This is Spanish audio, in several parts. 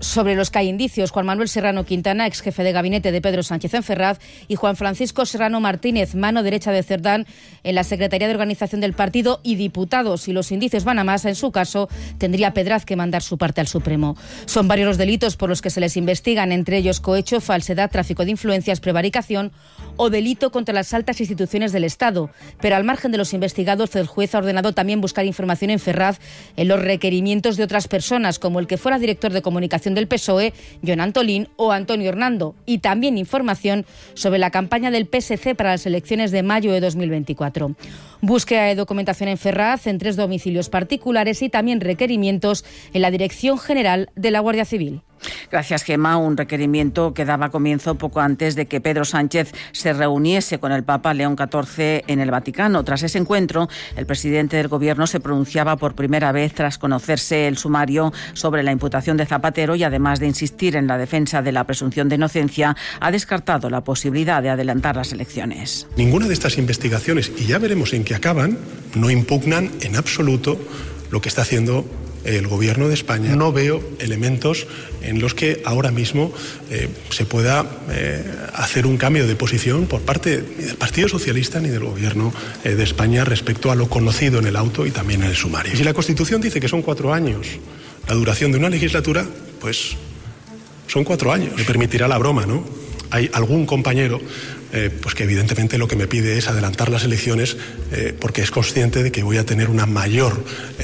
sobre los que hay indicios. Juan Manuel Serrano Quintana, ex jefe de gabinete de Pedro Sánchez en Ferraz, y Juan Francisco Serrano Martínez, mano derecha de Cerdán en la Secretaría de Organización del partido y diputado. Si los indicios van a más, en su caso, tendría Pedraz que mandar su parte al Supremo. Son varios los delitos por los que se les investigan, entre ellos cohecho, falsedad, tráfico de influencias, prevaricación o delito contra las altas instituciones del Estado. Pero al margen de los investigados, el juez ha ordenado también buscar información en Ferraz en los requerimientos de otras personas, como el que fuera director de comunicación del PSOE, Jon Antolín, o Antonio Hernando, y también información sobre la campaña del PSC para las elecciones de mayo de 2024. Búsqueda de documentación en Ferraz, en 3 domicilios particulares y también requerimientos en la Dirección General de la Guardia Civil. Gracias, Gemma. Un requerimiento que daba comienzo poco antes de que Pedro Sánchez se reuniese con el Papa León XIV en el Vaticano. Tras ese encuentro, el presidente del Gobierno se pronunciaba por primera vez tras conocerse el sumario sobre la imputación de Zapatero y, además de insistir en la defensa de la presunción de inocencia, ha descartado la posibilidad de adelantar las elecciones. Ninguna de estas investigaciones, y ya veremos en qué acaban, no impugnan en absoluto lo que está haciendo el Gobierno de España. No veo elementos en los que ahora mismo se pueda hacer un cambio de posición por parte ni del Partido Socialista ni del Gobierno de España respecto a lo conocido en el auto y también en el sumario. Y si la Constitución dice que son 4 años la duración de una legislatura, pues son 4 años. Me permitirá la broma, ¿no? Hay algún compañero pues que evidentemente lo que me pide es adelantar las elecciones porque es consciente de que voy a tener una mayor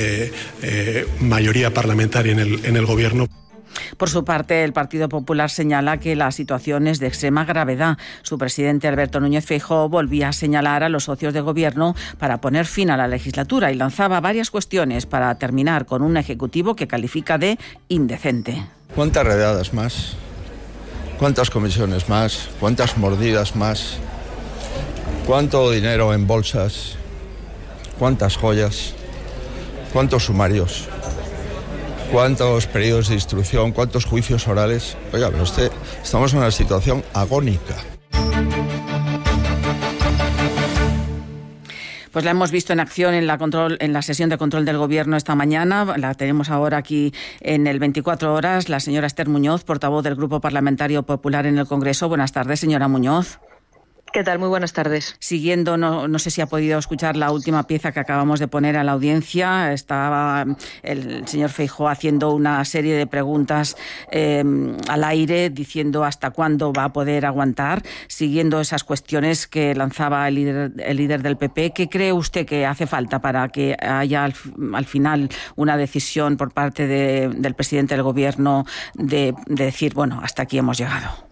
mayoría parlamentaria en el Gobierno. Por su parte, el Partido Popular señala que la situación es de extrema gravedad. Su presidente, Alberto Núñez Feijóo, volvía a señalar a los socios de Gobierno para poner fin a la legislatura y lanzaba varias cuestiones para terminar con un Ejecutivo que califica de indecente. ¿Cuántas redadas más? ¿Cuántas comisiones más? ¿Cuántas mordidas más? ¿Cuánto dinero en bolsas? ¿Cuántas joyas? ¿Cuántos sumarios? ¿Cuántos periodos de instrucción? ¿Cuántos juicios orales? Oiga, pero estamos en una situación agónica. Pues la hemos visto en acción en la sesión de control del Gobierno esta mañana. La tenemos ahora aquí en el 24 horas. La señora Esther Muñoz, portavoz del Grupo Parlamentario Popular en el Congreso. Buenas tardes, señora Muñoz. ¿Qué tal? Muy buenas tardes. Siguiendo, no sé si ha podido escuchar la última pieza que acabamos de poner a la audiencia. Estaba el señor Feijóo haciendo una serie de preguntas al aire, diciendo hasta cuándo va a poder aguantar, siguiendo esas cuestiones que lanzaba el líder del PP. ¿Qué cree usted que hace falta para que haya al final una decisión por parte del presidente del Gobierno de decir, bueno, hasta aquí hemos llegado?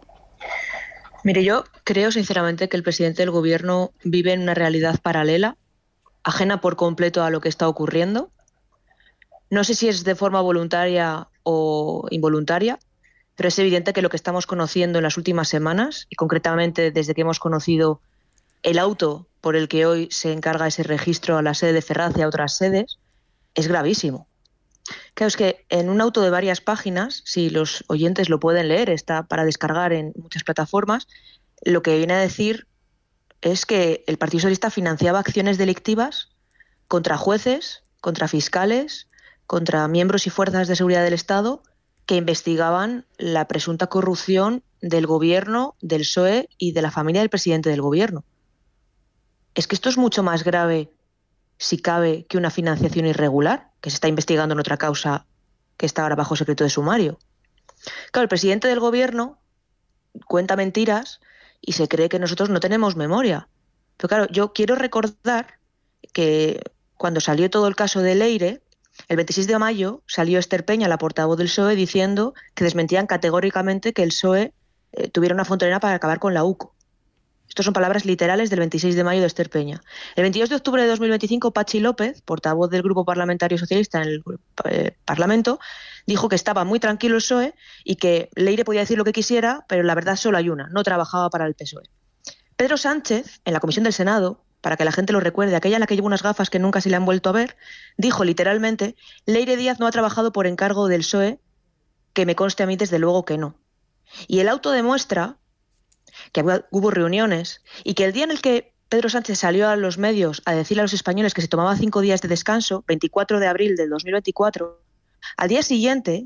Mire, yo creo sinceramente que el presidente del Gobierno vive en una realidad paralela, ajena por completo a lo que está ocurriendo. No sé si es de forma voluntaria o involuntaria, pero es evidente que lo que estamos conociendo en las últimas semanas, y concretamente desde que hemos conocido el auto por el que hoy se encarga ese registro a la sede de Ferraz y a otras sedes, es gravísimo. Claro, es que en un auto de varias páginas, si los oyentes lo pueden leer, está para descargar en muchas plataformas, lo que viene a decir es que el Partido Socialista financiaba acciones delictivas contra jueces, contra fiscales, contra miembros y fuerzas de seguridad del Estado que investigaban la presunta corrupción del Gobierno, del PSOE y de la familia del presidente del Gobierno. Es que esto es mucho más grave, si cabe, que una financiación irregular, que se está investigando en otra causa que está ahora bajo secreto de sumario. Claro, el presidente del Gobierno cuenta mentiras y se cree que nosotros no tenemos memoria. Pero claro, yo quiero recordar que cuando salió todo el caso de Leire, el 26 de mayo salió Esther Peña, la portavoz del PSOE, diciendo que desmentían categóricamente que el PSOE tuviera una fontanera para acabar con la UCO. Estas son palabras literales del 26 de mayo de Esther Peña. El 22 de octubre de 2025, Patxi López, portavoz del Grupo Parlamentario Socialista en el Parlamento, dijo que estaba muy tranquilo el PSOE y que Leire podía decir lo que quisiera, pero la verdad solo hay una, no trabajaba para el PSOE. Pedro Sánchez, en la comisión del Senado, para que la gente lo recuerde, aquella en la que lleva unas gafas que nunca se le han vuelto a ver, dijo literalmente: Leire Díaz no ha trabajado por encargo del PSOE, que me conste a mí desde luego que no. Y el auto demuestra que hubo reuniones y que el día en el que Pedro Sánchez salió a los medios a decirle a los españoles que se tomaba 5 días de descanso, 24 de abril del 2024, al día siguiente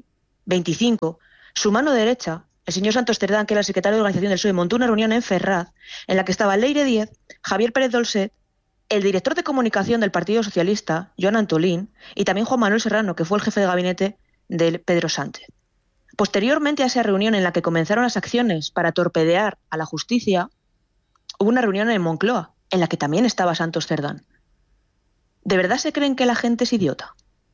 25, su mano derecha, el señor Santos Cerdán, que era el secretario de organización del PSOE, montó una reunión en Ferraz en la que estaba Leire Díez, Javier Pérez Dolcet, el director de comunicación del Partido Socialista, Joan Antolín, y también Juan Manuel Serrano, que fue el jefe de gabinete de Pedro Sánchez. Posteriormente a esa reunión en la que comenzaron las acciones para torpedear a la justicia, hubo una reunión en Moncloa, en la que también estaba Santos Cerdán. ¿De verdad se creen que la gente es idiota?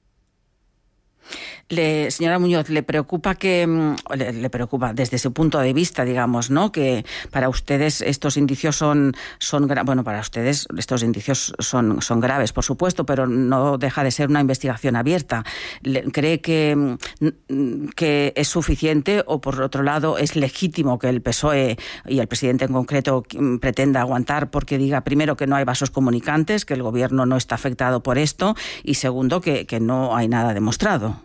Señora Muñoz, ¿le preocupa le preocupa desde su punto de vista, digamos, ¿no? Que para ustedes estos indicios para ustedes estos indicios son graves, por supuesto, pero no deja de ser una investigación abierta. ¿Cree que es suficiente o, por otro lado, es legítimo que el PSOE y el presidente en concreto pretenda aguantar porque diga, primero, que no hay vasos comunicantes, que el gobierno no está afectado por esto y, segundo, que no hay nada demostrado?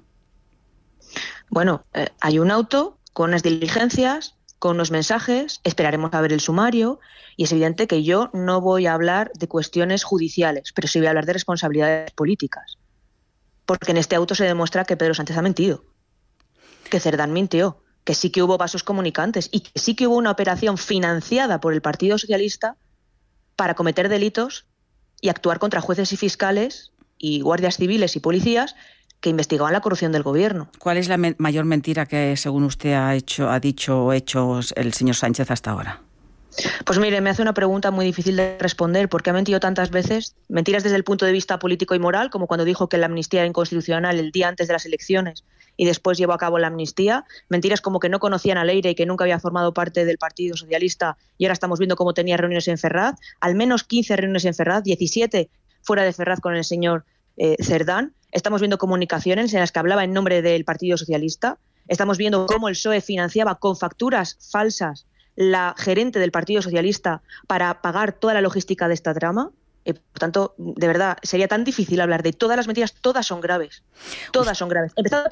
Bueno, hay un auto con unas diligencias, con unos mensajes, esperaremos a ver el sumario y es evidente que yo no voy a hablar de cuestiones judiciales, pero sí voy a hablar de responsabilidades políticas. Porque en este auto se demuestra que Pedro Sánchez ha mentido, que Cerdán mintió, que sí que hubo vasos comunicantes y que sí que hubo una operación financiada por el Partido Socialista para cometer delitos y actuar contra jueces y fiscales y guardias civiles y policías que investigaban la corrupción del gobierno. ¿Cuál es la mayor mentira que, según usted, ha dicho o hecho el señor Sánchez hasta ahora? Pues mire, me hace una pregunta muy difícil de responder, porque ha mentido tantas veces. Mentiras desde el punto de vista político y moral, como cuando dijo que la amnistía era inconstitucional el día antes de las elecciones y después llevó a cabo la amnistía. Mentiras como que no conocían a Leire y que nunca había formado parte del Partido Socialista y ahora estamos viendo cómo tenía reuniones en Ferraz. Al menos 15 reuniones en Ferraz, 17 fuera de Ferraz con el señor Cerdán. Estamos viendo comunicaciones en las que hablaba en nombre del Partido Socialista. Estamos viendo cómo el PSOE financiaba con facturas falsas la gerente del Partido Socialista para pagar toda la logística de esta trama. Por tanto, de verdad, sería tan difícil hablar de todas las mentiras. Todas son graves. Todas son graves. Empezando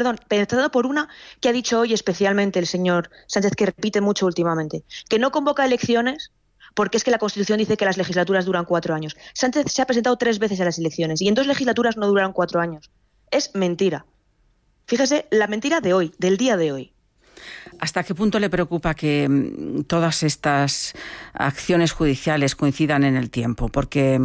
por una que ha dicho hoy especialmente el señor Sánchez, que repite mucho últimamente, que no convoca elecciones porque es que la Constitución dice que las legislaturas duran 4 años. Sánchez se ha presentado 3 veces a las elecciones y en 2 legislaturas no duraron 4 años. Es mentira. Fíjese, la mentira de hoy, del día de hoy. ¿Hasta qué punto le preocupa que todas estas acciones judiciales coincidan en el tiempo? Porque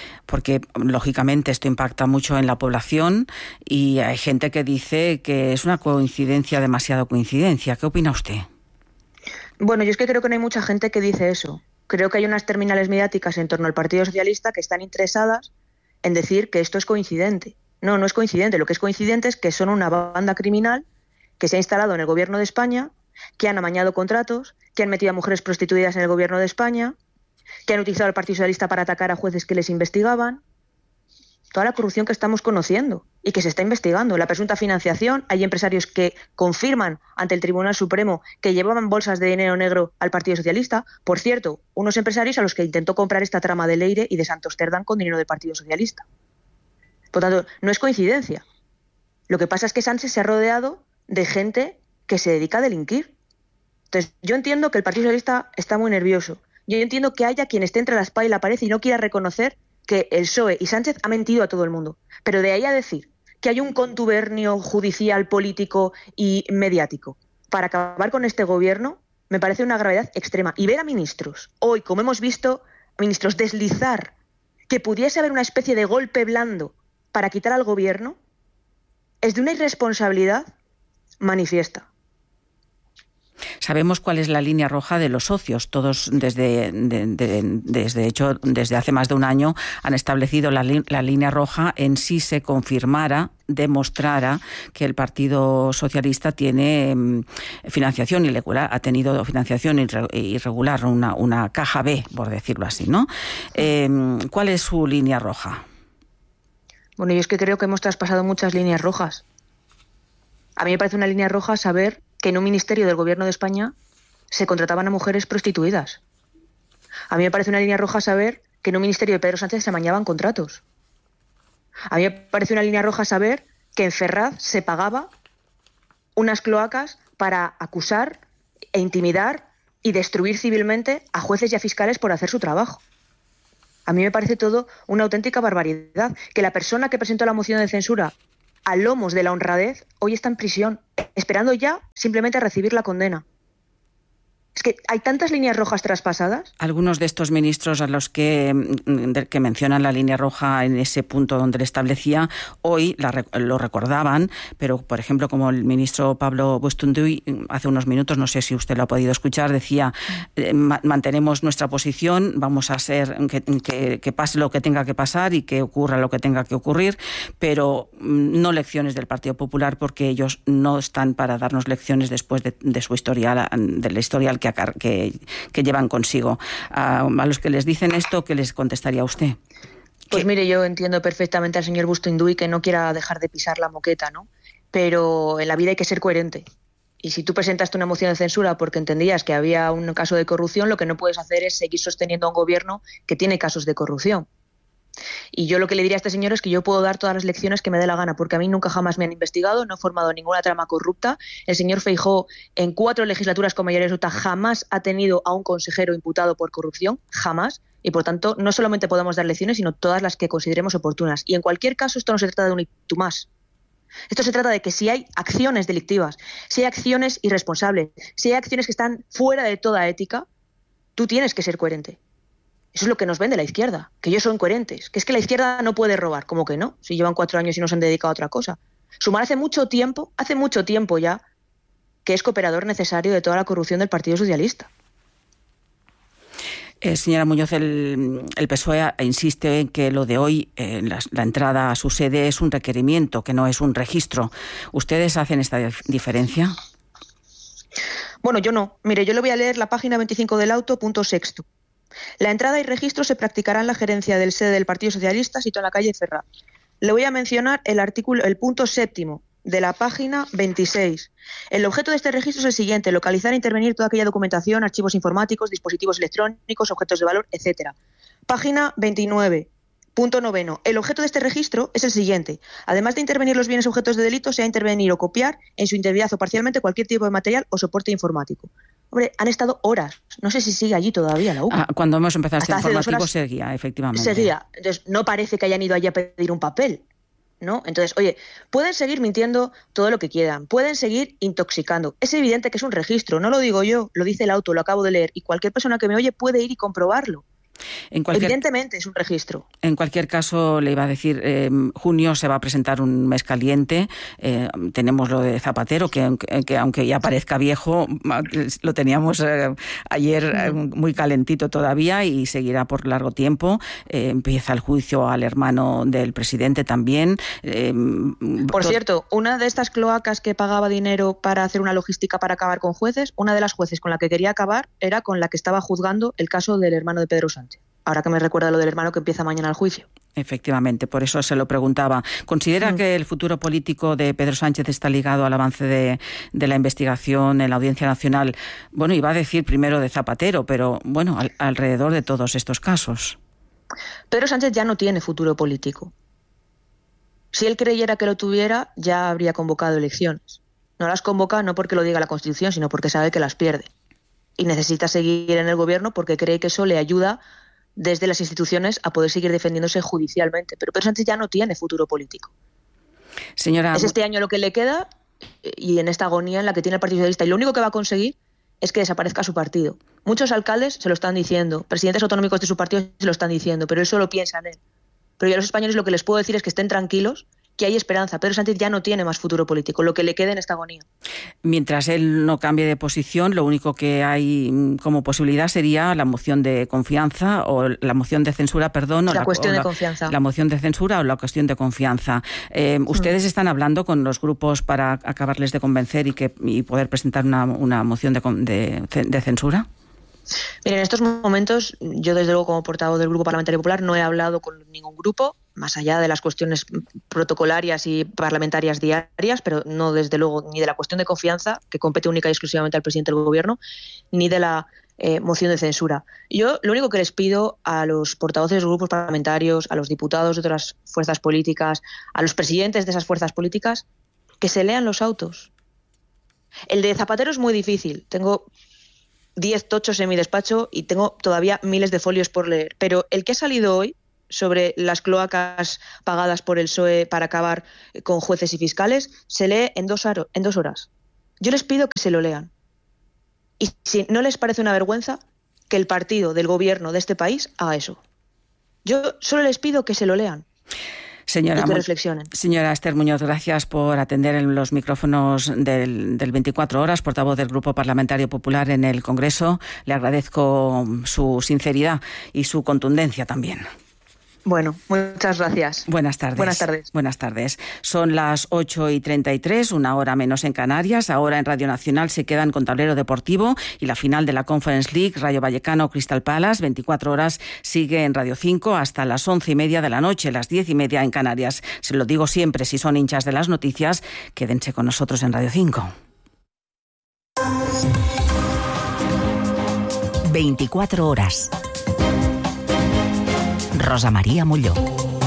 lógicamente esto impacta mucho en la población y hay gente que dice que es una coincidencia, demasiado coincidencia. ¿Qué opina usted? Bueno, yo es que creo que no hay mucha gente que dice eso. Creo que hay unas terminales mediáticas en torno al Partido Socialista que están interesadas en decir que esto es coincidente. No, no es coincidente. Lo que es coincidente es que son una banda criminal que se ha instalado en el gobierno de España, que han amañado contratos, que han metido a mujeres prostituidas en el gobierno de España, que han utilizado al Partido Socialista para atacar a jueces que les investigaban. Toda la corrupción que estamos conociendo y que se está investigando. La presunta financiación, hay empresarios que confirman ante el Tribunal Supremo que llevaban bolsas de dinero negro al Partido Socialista. Por cierto, unos empresarios a los que intentó comprar esta trama de Leire y de Santos Cerdán con dinero del Partido Socialista. Por tanto, no es coincidencia. Lo que pasa es que Sánchez se ha rodeado de gente que se dedica a delinquir. Entonces, yo entiendo que el Partido Socialista está muy nervioso. Yo entiendo que haya quien esté entre la espada y la pared y no quiera reconocer que el PSOE y Sánchez ha mentido a todo el mundo. Pero de ahí a decir que hay un contubernio judicial, político y mediático para acabar con este gobierno, me parece una gravedad extrema. Y ver a ministros, hoy, como hemos visto, ministros deslizar que pudiese haber una especie de golpe blando para quitar al gobierno, es de una irresponsabilidad manifiesta. Sabemos cuál es la línea roja de los socios. Todos desde hace más de un año han establecido la línea roja en si se confirmara, demostrara que el Partido Socialista tiene financiación irregular, ha tenido financiación irregular, una caja B, por decirlo así, ¿no? ¿Cuál es su línea roja? Bueno, yo es que creo que hemos traspasado muchas líneas rojas. A mí me parece una línea roja saber que en un ministerio del Gobierno de España se contrataban a mujeres prostituidas. A mí me parece una línea roja saber que en un ministerio de Pedro Sánchez se amañaban contratos. A mí me parece una línea roja saber que en Ferraz se pagaba unas cloacas para acusar e intimidar y destruir civilmente a jueces y a fiscales por hacer su trabajo. A mí me parece todo una auténtica barbaridad. Que la persona que presentó la moción de censura a lomos de la honradez, hoy está en prisión, esperando ya simplemente a recibir la condena. Es que hay tantas líneas rojas traspasadas. Algunos de estos ministros a los que mencionan la línea roja en ese punto donde le establecía, hoy lo recordaban, pero por ejemplo como el ministro Pablo Bustunduy hace unos minutos, no sé si usted lo ha podido escuchar, decía mantenemos nuestra posición, vamos a hacer que pase lo que tenga que pasar y que ocurra lo que tenga que ocurrir, pero no lecciones del Partido Popular, porque ellos no están para darnos lecciones después de su historial, del historial que llevan consigo. A los que les dicen esto, ¿qué les contestaría usted? Pues mire, yo entiendo perfectamente al señor Bustunduy que no quiera dejar de pisar la moqueta, ¿no? Pero en la vida hay que ser coherente. Y si tú presentaste una moción de censura porque entendías que había un caso de corrupción, lo que no puedes hacer es seguir sosteniendo a un gobierno que tiene casos de corrupción. Y yo lo que le diría a este señor es que yo puedo dar todas las lecciones que me dé la gana, porque a mí nunca jamás me han investigado, no he formado ninguna trama corrupta. El señor Feijóo, en 4 legislaturas con mayoría absoluta, jamás ha tenido a un consejero imputado por corrupción, jamás. Y por tanto, no solamente podemos dar lecciones, sino todas las que consideremos oportunas. Y en cualquier caso, esto no se trata de un y tú más. Esto se trata de que si hay acciones delictivas, si hay acciones irresponsables, si hay acciones que están fuera de toda ética, tú tienes que ser coherente. Eso es lo que nos vende la izquierda, que ellos son coherentes, que es que la izquierda no puede robar. ¿Cómo que no? Si llevan 4 años y no se han dedicado a otra cosa. Sumar hace mucho tiempo ya, que es cooperador necesario de toda la corrupción del Partido Socialista. Señora Muñoz, el PSOE insiste en que lo de hoy, la entrada a su sede, es un requerimiento, que no es un registro. ¿Ustedes hacen esta diferencia? Bueno, yo no. Mire, yo le voy a leer la página 25 del auto, punto 6. La entrada y registro se practicará en la gerencia del sede del Partido Socialista, situado en la calle Ferraz. Le voy a mencionar el punto 7 de la página 26. El objeto de este registro es el siguiente: localizar e intervenir toda aquella documentación, archivos informáticos, dispositivos electrónicos, objetos de valor, etc. Página 29. Punto 9. El objeto de este registro es el siguiente: además de intervenir los bienes objetos de delito, sea intervenir o copiar en su integridad o parcialmente cualquier tipo de material o soporte informático. Hombre, han estado horas. No sé si sigue allí todavía la UCA. Cuando hemos empezado este informativo horas, seguía, efectivamente. Seguía. Entonces, no parece que hayan ido allí a pedir un papel, ¿no? Entonces, oye, pueden seguir mintiendo todo lo que quieran, pueden seguir intoxicando. Es evidente que es un registro, no lo digo yo, lo dice el auto, lo acabo de leer, y cualquier persona que me oye puede ir y comprobarlo. Evidentemente es un registro. En cualquier caso, le iba a decir, junio se va a presentar un mes caliente. Tenemos lo de Zapatero, que aunque ya parezca viejo, lo teníamos ayer muy calentito todavía y seguirá por largo tiempo. Empieza el juicio al hermano del presidente también. Por cierto, una de estas cloacas que pagaba dinero para hacer una logística para acabar con jueces, una de las jueces con la que quería acabar era con la que estaba juzgando el caso del hermano de Pedro Sánchez. Ahora que me recuerda lo del hermano, que empieza mañana el juicio. Efectivamente, por eso se lo preguntaba. ¿Considera que el futuro político de Pedro Sánchez está ligado al avance de la investigación en la Audiencia Nacional? Bueno, iba a decir primero de Zapatero, pero bueno, alrededor de todos estos casos. Pedro Sánchez ya no tiene futuro político. Si él creyera que lo tuviera, ya habría convocado elecciones. No las convoca no porque lo diga la Constitución, sino porque sabe que las pierde. Y necesita seguir en el gobierno porque cree que eso le ayuda desde las instituciones a poder seguir defendiéndose judicialmente. Pero Pedro Sánchez ya no tiene futuro político. Señora... Es este año lo que le queda y en esta agonía en la que tiene el Partido Socialista. Y lo único que va a conseguir es que desaparezca su partido. Muchos alcaldes se lo están diciendo, presidentes autonómicos de su partido se lo están diciendo, pero él solo piensa en él. Pero yo a los españoles lo que les puedo decir es que estén tranquilos, que hay esperanza. Pedro Sánchez ya no tiene más futuro político, lo que le queda en esta agonía. Mientras él no cambie de posición, lo único que hay como posibilidad sería la moción de confianza o la moción de censura, perdón. La cuestión de confianza. La moción de censura o la cuestión de confianza. ¿Ustedes están hablando con los grupos para acabarles de convencer y poder presentar una moción de censura? Miren, en estos momentos, yo desde luego como portavoz del Grupo Parlamentario Popular no he hablado con ningún grupo, más allá de las cuestiones protocolarias y parlamentarias diarias, pero no desde luego ni de la cuestión de confianza, que compete única y exclusivamente al presidente del Gobierno, ni de la moción de censura. Yo lo único que les pido a los portavoces de los grupos parlamentarios, a los diputados de otras fuerzas políticas, a los presidentes de esas fuerzas políticas, que se lean los autos. El de Zapatero es muy difícil. Tengo 10 tochos en mi despacho y tengo todavía miles de folios por leer. Pero el que ha salido hoy, sobre las cloacas pagadas por el PSOE para acabar con jueces y fiscales, se lee en 2 horas. Yo les pido que se lo lean. Y si no les parece una vergüenza que el partido del gobierno de este país haga eso. Yo solo les pido que se lo lean. Señora, y que reflexionen. Señora Esther Muñoz, gracias por atender en los micrófonos del 24 Horas, portavoz del Grupo Parlamentario Popular en el Congreso. Le agradezco su sinceridad y su contundencia también. Bueno, muchas gracias. Buenas tardes. Buenas tardes. Buenas tardes. Son las 8:33, 1 hora menos en Canarias. Ahora en Radio Nacional se quedan con tablero deportivo y la final de la Conference League, Rayo Vallecano Crystal Palace. 24 horas sigue en Radio 5 hasta las 11:30 de la noche, las 10:30 en Canarias. Se lo digo siempre, si son hinchas de las noticias, quédense con nosotros en Radio 5. 24 horas. Rosa María Molló.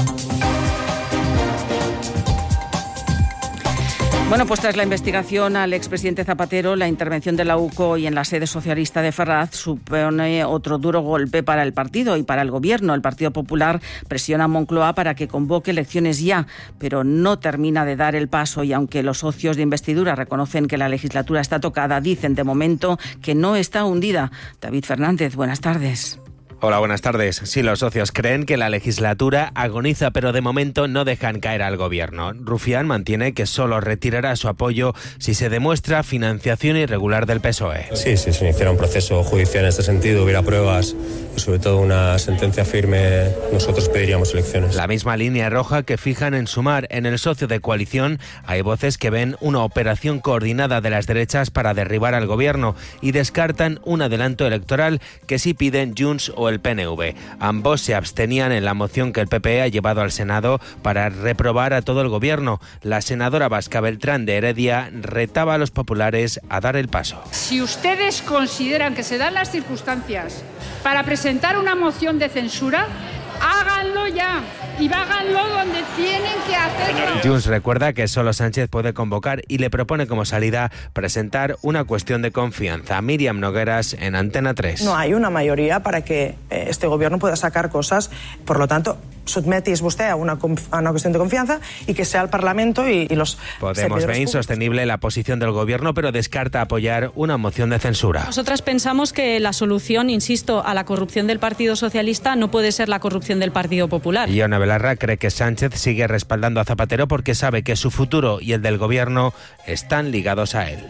Bueno, pues tras la investigación al expresidente Zapatero, la intervención de la UCO y en la sede socialista de Ferraz supone otro duro golpe para el partido y para el gobierno. El Partido Popular presiona a Moncloa para que convoque elecciones ya, pero no termina de dar el paso y aunque los socios de investidura reconocen que la legislatura está tocada, dicen de momento que no está hundida. David Fernández, buenas tardes. Hola, buenas tardes. Sí, los socios creen que la legislatura agoniza, pero de momento no dejan caer al gobierno. Rufián mantiene que solo retirará su apoyo si se demuestra financiación irregular del PSOE. Sí, si se iniciara un proceso judicial en este sentido, hubiera pruebas y sobre todo una sentencia firme, nosotros pediríamos elecciones. La misma línea roja que fijan en Sumar. En el socio de coalición hay voces que ven una operación coordinada de las derechas para derribar al gobierno y descartan un adelanto electoral que sí piden Junts o el PNV. Ambos se abstenían en la moción que el PP ha llevado al Senado para reprobar a todo el gobierno. La senadora vasca Beltrán de Heredia retaba a los populares a dar el paso. Si ustedes consideran que se dan las circunstancias para presentar una moción de censura, háganlo ya y háganlo donde tienen que hacerlo. Junts recuerda que solo Sánchez puede convocar y le propone como salida presentar una cuestión de confianza. Míriam Nogueras en Antena 3. No hay una mayoría para que este gobierno pueda sacar cosas, por lo tanto, sotmetis vostè a una cuestión de confianza y que sea el Parlamento y los... Podemos ve insostenible la posición del gobierno, pero descarta apoyar una moción de censura. Nosotras pensamos que la solución, insisto, a la corrupción del Partido Socialista no puede ser la corrupción del Partido Popular. Y Ione Belarra cree que Sánchez sigue respaldando a Zapatero porque sabe que su futuro y el del gobierno están ligados a él.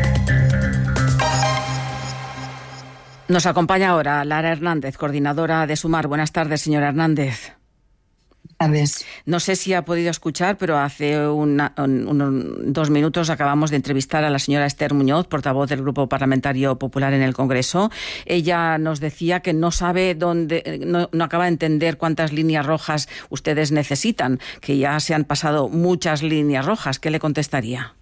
Nos acompaña ahora Lara Hernández, coordinadora de Sumar. Buenas tardes, señora Hernández. No sé si ha podido escuchar, pero hace 2 minutos acabamos de entrevistar a la señora Esther Muñoz, portavoz del Grupo Parlamentario Popular en el Congreso. Ella nos decía que no sabe dónde, no acaba de entender cuántas líneas rojas ustedes necesitan, que ya se han pasado muchas líneas rojas. ¿Qué le contestaría?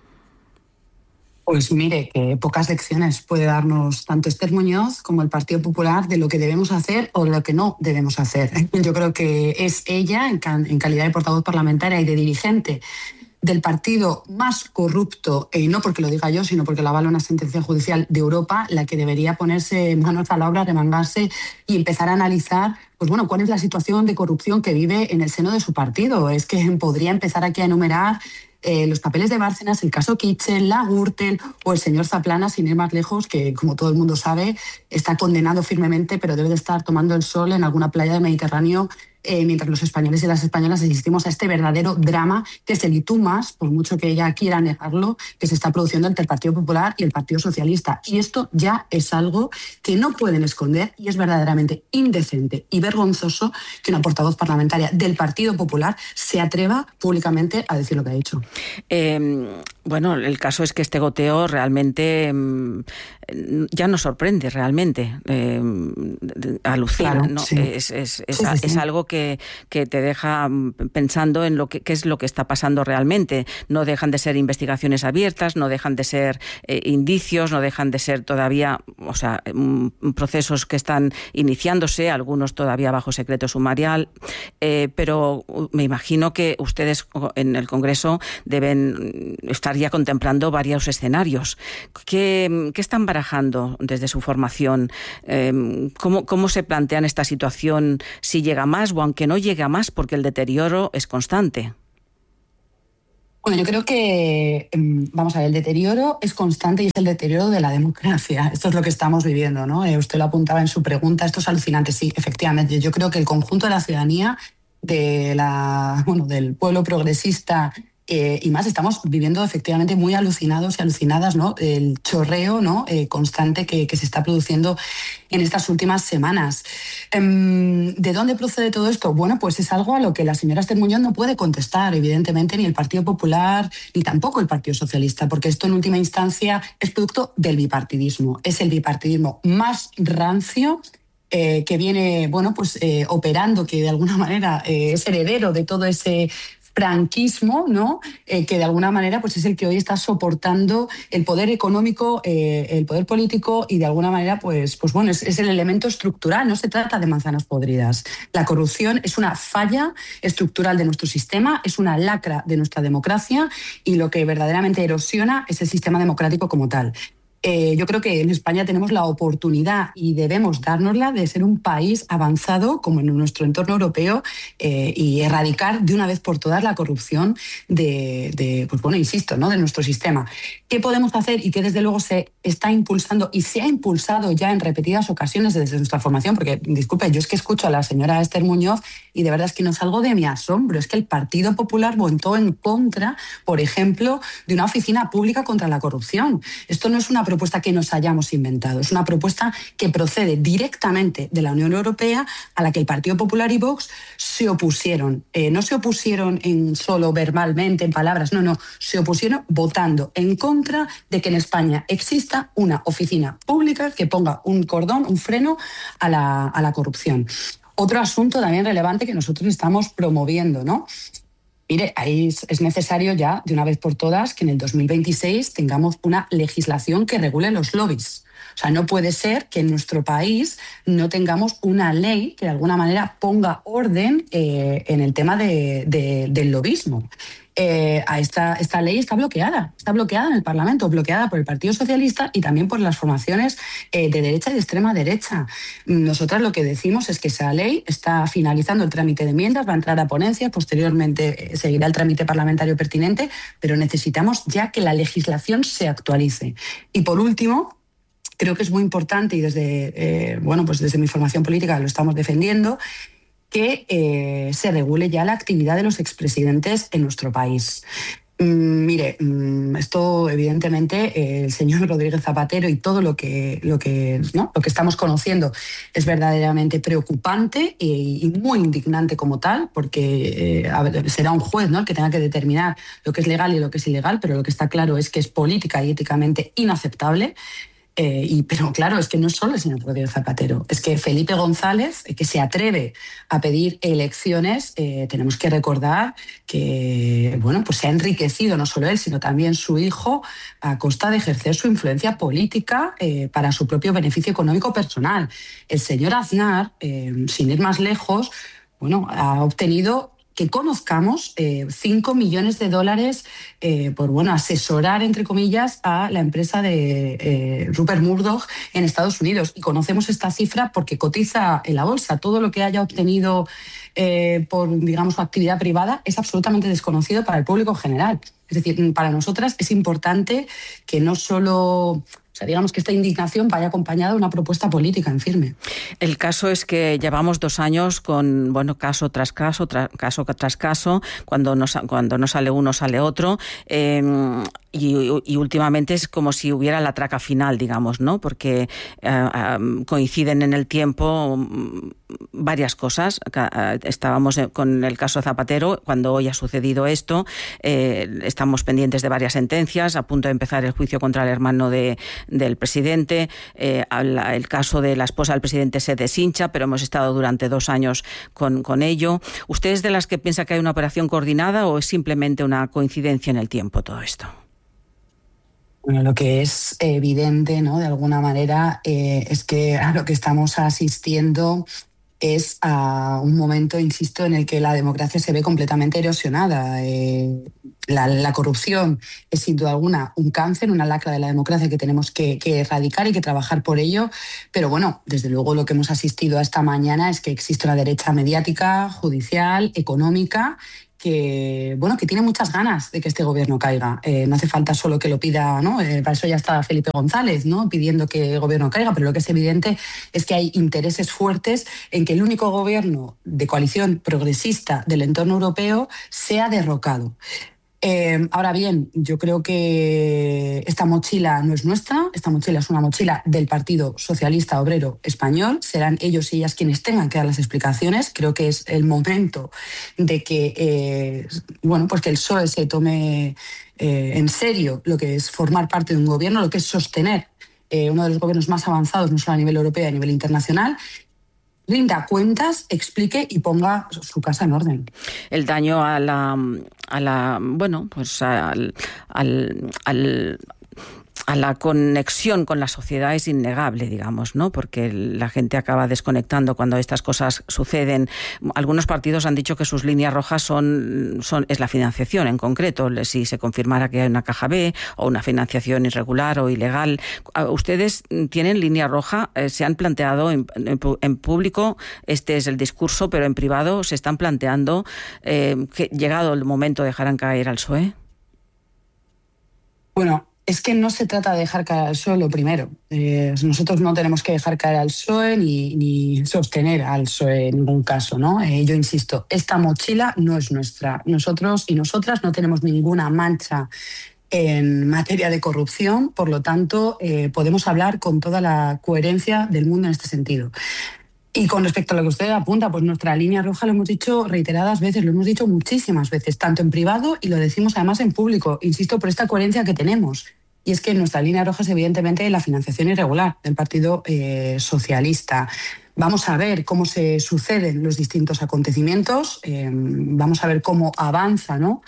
Pues mire, que pocas lecciones puede darnos tanto Esther Muñoz como el Partido Popular de lo que debemos hacer o lo que no debemos hacer. Yo creo que es ella, en calidad de portavoz parlamentaria y de dirigente del partido más corrupto, no porque lo diga yo, sino porque lo avala una sentencia judicial de Europa, la que debería ponerse manos a la obra, remangarse y empezar a analizar pues bueno, cuál es la situación de corrupción que vive en el seno de su partido. Es que podría empezar aquí a enumerar los papeles de Bárcenas, el caso Kitchen, la Gürtel o el señor Zaplana, sin ir más lejos, que como todo el mundo sabe está condenado firmemente, pero debe de estar tomando el sol en alguna playa del Mediterráneo, mientras los españoles y las españolas asistimos a este verdadero drama que es el y tú más, por mucho que ella quiera negarlo, que se está produciendo entre el Partido Popular y el Partido Socialista. Y esto ya es algo que no pueden esconder y es verdaderamente indecente y vergonzoso que una portavoz parlamentaria del Partido Popular se atreva públicamente a decir lo que ha dicho. Bueno, el caso es que este goteo realmente ya nos sorprende, realmente. Alucina, claro, ¿no? Sí. Es algo que te deja pensando en qué es lo que está pasando realmente. No dejan de ser investigaciones abiertas, no dejan de ser indicios, no dejan de ser todavía, o sea, procesos que están iniciándose, algunos todavía bajo secreto sumarial, pero me imagino que ustedes en el Congreso deben estar estaría contemplando varios escenarios. ¿Qué están barajando desde su formación? ¿Cómo se plantean esta situación si llega más o aunque no llega más, porque el deterioro es constante? Bueno, yo creo que, vamos a ver, el deterioro es constante y es el deterioro de la democracia. Esto es lo que estamos viviendo, ¿no? Usted lo apuntaba en su pregunta, esto es alucinante, sí, efectivamente. Yo creo que el conjunto de la ciudadanía, del pueblo progresista y más, estamos viviendo efectivamente muy alucinados y alucinadas, ¿no? El chorreo, ¿no? Constante que se está produciendo en estas últimas semanas. ¿De dónde procede todo esto? Bueno, pues es algo a lo que la señora Esther Muñoz no puede contestar, evidentemente, ni el Partido Popular, ni tampoco el Partido Socialista, porque esto en última instancia es producto del bipartidismo. Es el bipartidismo más rancio que viene, operando, que de alguna manera es heredero de todo ese franquismo, ¿no? Que de alguna manera pues es el que hoy está soportando el poder económico, el poder político y de alguna manera es el elemento estructural. No se trata de manzanas podridas. La corrupción es una falla estructural de nuestro sistema, es una lacra de nuestra democracia y lo que verdaderamente erosiona es el sistema democrático como tal. Yo creo que en España tenemos la oportunidad y debemos dárnosla de ser un país avanzado como en nuestro entorno europeo y erradicar de una vez por todas la corrupción de nuestro sistema. ¿Qué podemos hacer y qué desde luego se está impulsando y se ha impulsado ya en repetidas ocasiones desde nuestra formación? Porque, disculpe, yo es que escucho a la señora Esther Muñoz y de verdad es que no salgo de mi asombro. Es que el Partido Popular votó en contra, por ejemplo, de una oficina pública contra la corrupción. Esto no es una propuesta que nos hayamos inventado, es una propuesta que procede directamente de la Unión Europea, a la que el Partido Popular y Vox se opusieron. No se opusieron solo verbalmente, en palabras, no, se opusieron votando en contra de que en España exista una oficina pública que ponga un cordón, un freno a la corrupción. Otro asunto también relevante que nosotros estamos promoviendo, ¿no? Mire, ahí es necesario ya, de una vez por todas, que en el 2026 tengamos una legislación que regule los lobbies. O sea, no puede ser que en nuestro país no tengamos una ley que de alguna manera ponga orden en el tema del lobismo. Esta ley está bloqueada en el Parlamento, bloqueada por el Partido Socialista y también por las formaciones de derecha y de extrema derecha. Nosotras lo que decimos es que esa ley está finalizando el trámite de enmiendas, va a entrar a ponencias, posteriormente seguirá el trámite parlamentario pertinente, pero necesitamos ya que la legislación se actualice. Y por último, creo que es muy importante y desde mi formación política lo estamos defendiendo, que se regule ya la actividad de los expresidentes en nuestro país. Esto evidentemente el señor Rodríguez Zapatero y todo lo que estamos conociendo es verdaderamente preocupante y muy indignante como tal, porque será un juez, ¿no?, el que tenga que determinar lo que es legal y lo que es ilegal, pero lo que está claro es que es política y éticamente inaceptable. Pero claro, es que no es solo el señor Rodríguez Zapatero, es que Felipe González, que se atreve a pedir elecciones, tenemos que recordar que se ha enriquecido no solo él, sino también su hijo a costa de ejercer su influencia política para su propio beneficio económico personal. El señor Aznar, sin ir más lejos, ha obtenido, que conozcamos, $5 millones por asesorar, entre comillas, a la empresa de Rupert Murdoch en Estados Unidos. Y conocemos esta cifra porque cotiza en la bolsa. Todo lo que haya obtenido por su actividad privada es absolutamente desconocido para el público general. Es decir, para nosotras es importante que no solo... que esta indignación vaya acompañada de una propuesta política en firme. El caso es que llevamos 2 años con caso tras caso, caso tras caso, cuando no sale uno sale otro, y últimamente es como si hubiera la traca final, digamos, ¿no? Porque coinciden en el tiempo varias cosas. Estábamos con el caso Zapatero cuando hoy ha sucedido esto. Estamos pendientes de varias sentencias, a punto de empezar el juicio contra el hermano del presidente. El caso de la esposa del presidente se deshincha, pero hemos estado durante 2 años con ello. ¿Usted es de las que piensa que hay una operación coordinada o es simplemente una coincidencia en el tiempo todo esto? Bueno, lo que es evidente, ¿no?, de alguna manera, es que a lo que estamos asistiendo es a un momento, insisto, en el que la democracia se ve completamente erosionada. La corrupción es sin duda alguna un cáncer, una lacra de la democracia que tenemos que erradicar y que trabajar por ello. Pero bueno, desde luego lo que hemos asistido a esta mañana es que existe una derecha mediática, judicial, económica, que tiene muchas ganas de que este gobierno caiga. No hace falta solo que lo pida, ¿no? Para eso ya está Felipe González, ¿no?, pidiendo que el gobierno caiga, pero lo que es evidente es que hay intereses fuertes en que el único gobierno de coalición progresista del entorno europeo sea derrocado. Ahora bien, yo creo que esta mochila no es nuestra, esta mochila es una mochila del Partido Socialista Obrero Español. Serán ellos y ellas quienes tengan que dar las explicaciones. Creo que es el momento de que, que el PSOE se tome en serio lo que es formar parte de un gobierno, lo que es sostener uno de los gobiernos más avanzados, no solo a nivel europeo, a nivel internacional. Rinda cuentas, explique y ponga su casa en orden. El daño a la conexión con la sociedad es innegable, digamos, ¿no? Porque la gente acaba desconectando cuando estas cosas suceden. Algunos partidos han dicho que sus líneas rojas es la financiación en concreto, si se confirmara que hay una caja B o una financiación irregular o ilegal. ¿Ustedes tienen línea roja? ¿Se han planteado en público? Este es el discurso, pero en privado se están planteando que llegado el momento dejarán caer al PSOE. Bueno, es que no se trata de dejar caer al PSOE lo primero. Nosotros no tenemos que dejar caer al PSOE ni sostener al PSOE en ningún caso, ¿no? Yo insisto, esta mochila no es nuestra. Nosotros y nosotras no tenemos ninguna mancha en materia de corrupción, por lo tanto, podemos hablar con toda la coherencia del mundo en este sentido. Y con respecto a lo que usted apunta, pues nuestra línea roja lo hemos dicho reiteradas veces, lo hemos dicho muchísimas veces, tanto en privado y lo decimos además en público. Insisto, por esta coherencia que tenemos. Y es que nuestra línea roja es evidentemente la financiación irregular del Partido Socialista. Vamos a ver cómo se suceden los distintos acontecimientos, vamos a ver cómo avanza, ¿no?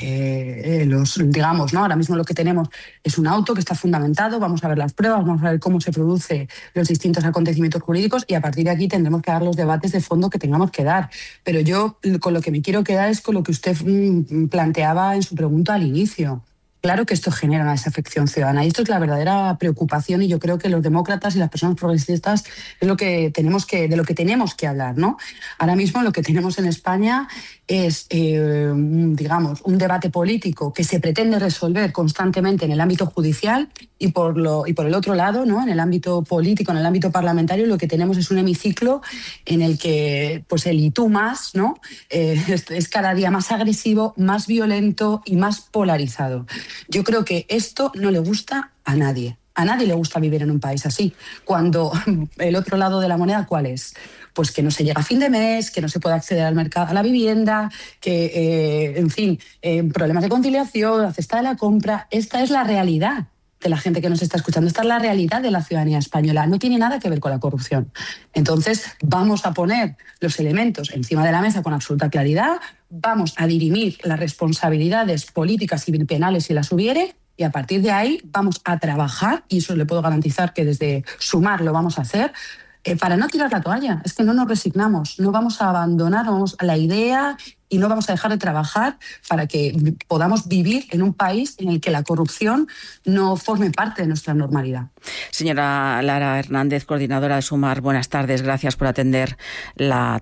Ahora mismo lo que tenemos es un auto que está fundamentado, vamos a ver las pruebas, vamos a ver cómo se producen los distintos acontecimientos jurídicos y a partir de aquí tendremos que dar los debates de fondo que tengamos que dar. Pero yo con lo que me quiero quedar es con lo que usted planteaba en su pregunta al inicio. Claro que esto genera una desafección ciudadana y esto es la verdadera preocupación y yo creo que los demócratas y las personas progresistas es de lo que tenemos que hablar, ¿no? Ahora mismo lo que tenemos en España es, un debate político que se pretende resolver constantemente en el ámbito judicial y por el otro lado, ¿no?, en el ámbito político, en el ámbito parlamentario, lo que tenemos es un hemiciclo en el que pues el y tú más, ¿no?, es cada día más agresivo, más violento y más polarizado. Yo creo que esto no le gusta a nadie. A nadie le gusta vivir en un país así. Cuando el otro lado de la moneda, ¿cuál es? Pues que no se llega a fin de mes, que no se puede acceder al mercado, a la vivienda, que, problemas de conciliación, la cesta de la compra. Esta es la realidad de la gente que nos está escuchando. Esta es la realidad de la ciudadanía española. No tiene nada que ver con la corrupción. Entonces, vamos a poner los elementos encima de la mesa con absoluta claridad, vamos a dirimir las responsabilidades políticas y penales si las hubiere, y a partir de ahí vamos a trabajar, y eso le puedo garantizar que desde Sumar lo vamos a hacer, para no tirar la toalla. Es que no nos resignamos, no vamos a abandonar a la idea y no vamos a dejar de trabajar para que podamos vivir en un país en el que la corrupción no forme parte de nuestra normalidad. Señora Lara Hernández, coordinadora de Sumar, buenas tardes. Gracias por atender la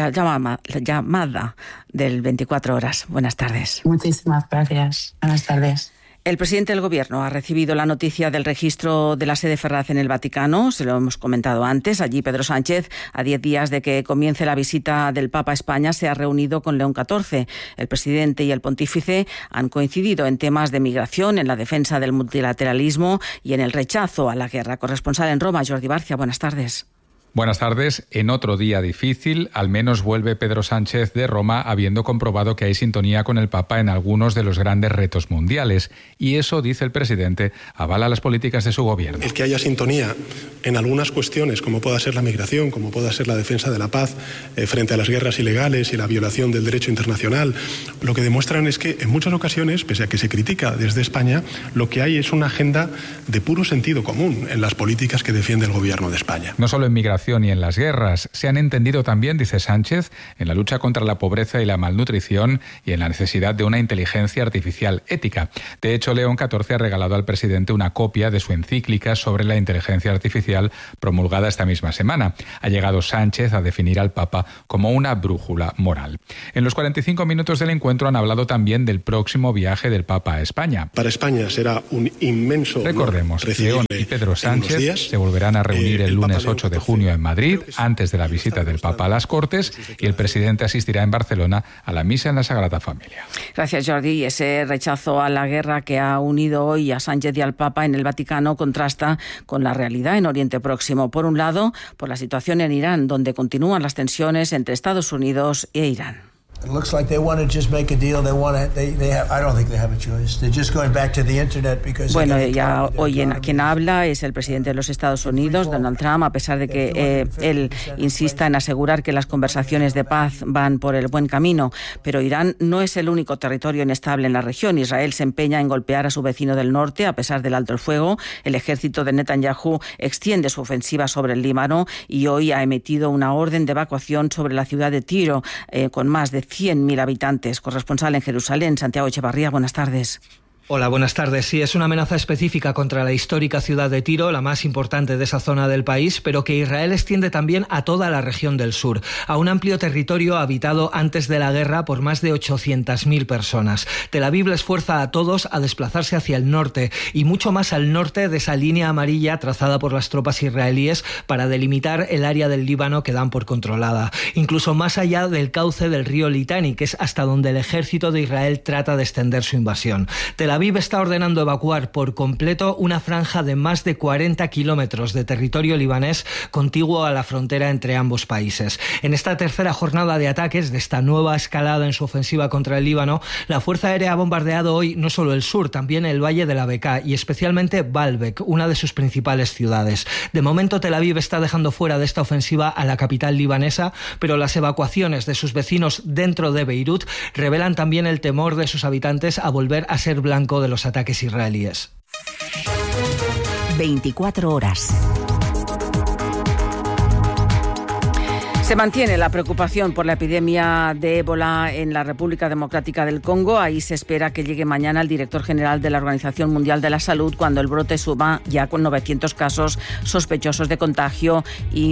llamada del 24 horas. Buenas tardes. Muchísimas gracias. Buenas tardes. El presidente del Gobierno ha recibido la noticia del registro de la sede Ferraz en el Vaticano, se lo hemos comentado antes. Allí Pedro Sánchez, a 10 días de que comience la visita del Papa a España, se ha reunido con León XIV. El presidente y el pontífice han coincidido en temas de migración, en la defensa del multilateralismo y en el rechazo a la guerra. Corresponsal en Roma, Jordi Barcia, buenas tardes. Buenas tardes. En otro día difícil, al menos vuelve Pedro Sánchez de Roma habiendo comprobado que hay sintonía con el Papa en algunos de los grandes retos mundiales. Y eso, dice el presidente, avala las políticas de su gobierno. El que haya sintonía en algunas cuestiones, como pueda ser la migración, como pueda ser la defensa de la paz frente a las guerras ilegales y la violación del derecho internacional, lo que demuestran es que en muchas ocasiones, pese a que se critica desde España, lo que hay es una agenda de puro sentido común en las políticas que defiende el gobierno de España. No solo en migración, educación y en las guerras. Se han entendido también, dice Sánchez, en la lucha contra la pobreza y la malnutrición y en la necesidad de una inteligencia artificial ética. De hecho, León XIV ha regalado al presidente una copia de su encíclica sobre la inteligencia artificial promulgada esta misma semana. Ha llegado Sánchez a definir al Papa como una brújula moral. En los 45 minutos del encuentro han hablado también del próximo viaje del Papa a España. Para España será un inmenso... Recordemos, León y Pedro Sánchez se volverán a reunir el lunes 8 de junio en Madrid, antes de la visita del Papa a las Cortes, y el presidente asistirá en Barcelona a la misa en la Sagrada Familia. Gracias, Jordi. Y ese rechazo a la guerra que ha unido hoy a Sánchez y al Papa en el Vaticano contrasta con la realidad en Oriente Próximo. Por un lado, por la situación en Irán, donde continúan las tensiones entre Estados Unidos e Irán. It looks like they want to just make a deal. I don't think they have a choice. They're just going back to the internet because... Bueno, ya hoy quien habla es el presidente de los Estados Unidos, Donald Trump, a pesar de que él insista en asegurar que las conversaciones de paz van por el buen camino. Pero Irán no es el único territorio inestable en la región. Israel se empeña en golpear a su vecino del norte, a pesar del alto el fuego. El ejército de Netanyahu extiende su ofensiva sobre el Líbano y hoy ha emitido una orden de evacuación sobre la ciudad de Tiro, con más de 100.000 habitantes. Corresponsal en Jerusalén, Santiago Echevarría, buenas tardes. Hola, buenas tardes. Sí, es una amenaza específica contra la histórica ciudad de Tiro, la más importante de esa zona del país, pero que Israel extiende también a toda la región del sur, a un amplio territorio habitado antes de la guerra por más de 800.000 personas. Tel Aviv les fuerza a todos a desplazarse hacia el norte y mucho más al norte de esa línea amarilla trazada por las tropas israelíes para delimitar el área del Líbano que dan por controlada. Incluso más allá del cauce del río Litani, que es hasta donde el ejército de Israel trata de extender su invasión. Tel Aviv está ordenando evacuar por completo una franja de más de 40 kilómetros de territorio libanés contiguo a la frontera entre ambos países. En esta tercera jornada de ataques, de esta nueva escalada en su ofensiva contra el Líbano, la Fuerza Aérea ha bombardeado hoy no solo el sur, también el valle de la Bekaa y especialmente Baalbek, una de sus principales ciudades. De momento, Tel Aviv está dejando fuera de esta ofensiva a la capital libanesa, pero las evacuaciones de sus vecinos dentro de Beirut revelan también el temor de sus habitantes a volver a ser blanco de los ataques israelíes. 24 horas. Se mantiene la preocupación por la epidemia de ébola en la República Democrática del Congo. Ahí se espera que llegue mañana el director general de la Organización Mundial de la Salud, cuando el brote suba ya con 900 casos sospechosos de contagio y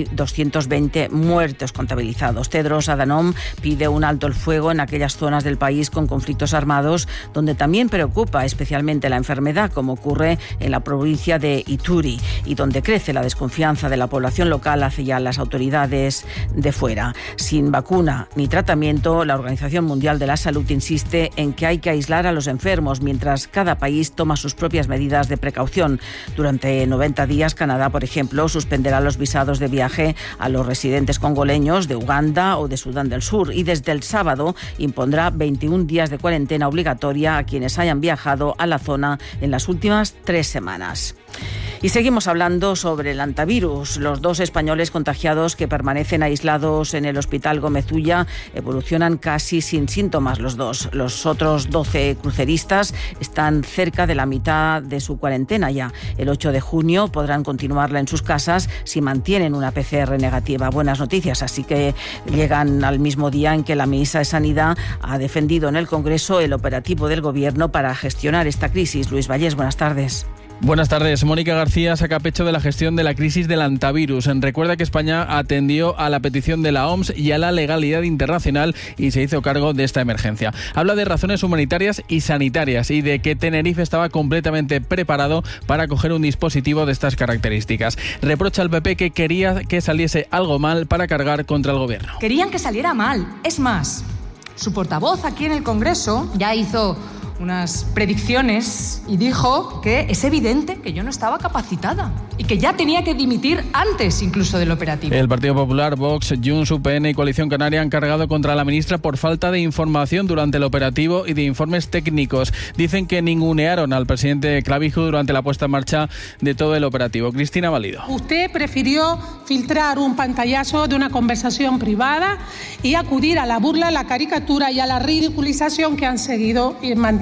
220 muertos contabilizados. Tedros Adhanom pide un alto el fuego en aquellas zonas del país con conflictos armados, donde también preocupa especialmente la enfermedad, como ocurre en la provincia de Ituri, y donde crece la desconfianza de la población local hacia las autoridades de fuera. Sin vacuna ni tratamiento, la Organización Mundial de la Salud insiste en que hay que aislar a los enfermos mientras cada país toma sus propias medidas de precaución. Durante 90 días, Canadá, por ejemplo, suspenderá los visados de viaje a los residentes congoleños de Uganda o de Sudán del Sur y desde el sábado impondrá 21 días de cuarentena obligatoria a quienes hayan viajado a la zona en las últimas 3 semanas. Y seguimos hablando sobre el hantavirus. Los 2 españoles contagiados que permanecen aislados en el Hospital Gómez Ulla evolucionan casi sin síntomas los 2. Los otros 12 cruceristas están cerca de la mitad de su cuarentena ya. El 8 de junio podrán continuarla en sus casas si mantienen una PCR negativa. Buenas noticias, así que llegan al mismo día en que la ministra de Sanidad ha defendido en el Congreso el operativo del Gobierno para gestionar esta crisis. Luis Vallés, buenas tardes. Buenas tardes. Mónica García saca pecho de la gestión de la crisis del hantavirus. Recuerda que España atendió a la petición de la OMS y a la legalidad internacional y se hizo cargo de esta emergencia. Habla de razones humanitarias y sanitarias y de que Tenerife estaba completamente preparado para acoger un dispositivo de estas características. Reprocha al PP que quería que saliese algo mal para cargar contra el Gobierno. Querían que saliera mal. Es más, su portavoz aquí en el Congreso ya hizo unas predicciones y dijo que es evidente que yo no estaba capacitada y que ya tenía que dimitir antes incluso del operativo. El Partido Popular, Vox, Junts, UPN y Coalición Canaria han cargado contra la ministra por falta de información durante el operativo y de informes técnicos. Dicen que ningunearon al presidente Clavijo durante la puesta en marcha de todo el operativo. Cristina Valido. Usted prefirió filtrar un pantallazo de una conversación privada y acudir a la burla, a la caricatura y a la ridiculización que han seguido y mantenido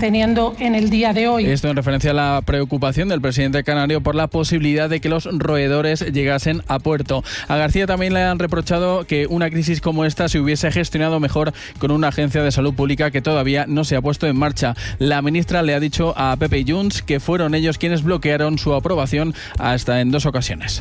manteniendo en el día de hoy. Esto en referencia a la preocupación del presidente canario por la posibilidad de que los roedores llegasen a puerto. A García también le han reprochado que una crisis como esta se hubiese gestionado mejor con una agencia de salud pública que todavía no se ha puesto en marcha. La ministra le ha dicho a Pepe y Junts que fueron ellos quienes bloquearon su aprobación hasta en 2 ocasiones.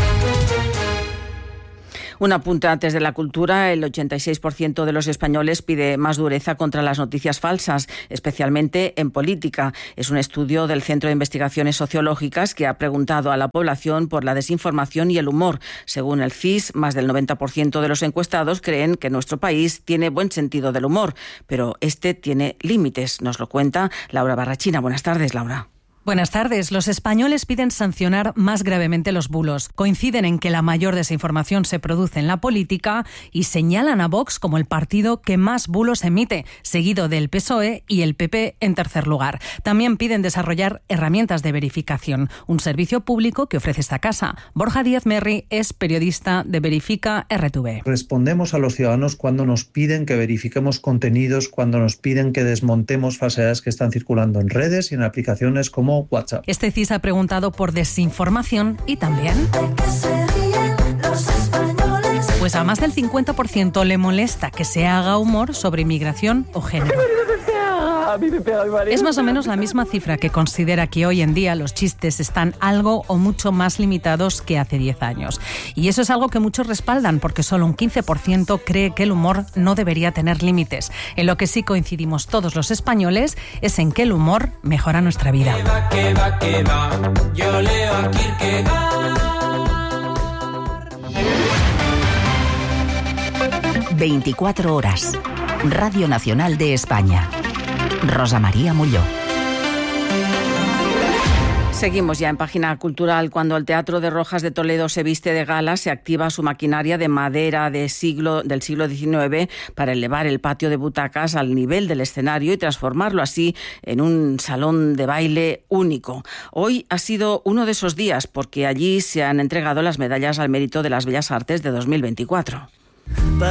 Un apunte antes de la cultura. El 86% de los españoles pide más dureza contra las noticias falsas, especialmente en política. Es un estudio del Centro de Investigaciones Sociológicas que ha preguntado a la población por la desinformación y el humor. Según el CIS, más del 90% de los encuestados creen que nuestro país tiene buen sentido del humor, pero este tiene límites. Nos lo cuenta Laura Barrachina. Buenas tardes, Laura. Buenas tardes. Los españoles piden sancionar más gravemente los bulos. Coinciden en que la mayor desinformación se produce en la política y señalan a Vox como el partido que más bulos emite, seguido del PSOE y el PP en tercer lugar. También piden desarrollar herramientas de verificación, un servicio público que ofrece esta casa. Borja Díaz Merri es periodista de Verifica RTV. Respondemos a los ciudadanos cuando nos piden que verifiquemos contenidos, cuando nos piden que desmontemos falsedades que están circulando en redes y en aplicaciones como WhatsApp. Este CIS ha preguntado por desinformación y también... Pues a más del 50% le molesta que se haga humor sobre inmigración o género. Es más o menos la misma cifra que considera que hoy en día los chistes están algo o mucho más limitados que hace 10 años. Y eso es algo que muchos respaldan porque solo un 15% cree que el humor no debería tener límites. En lo que sí coincidimos todos los españoles es en que el humor mejora nuestra vida. Que va. Yo leo a Kierkegaard. 24 horas. Radio Nacional de España. Rosa María Mulló. Seguimos ya en Página Cultural. Cuando el Teatro de Rojas de Toledo se viste de gala, se activa su maquinaria de madera del siglo XIX para elevar el patio de butacas al nivel del escenario y transformarlo así en un salón de baile único. Hoy ha sido uno de esos días porque allí se han entregado las medallas al mérito de las Bellas Artes de 2024.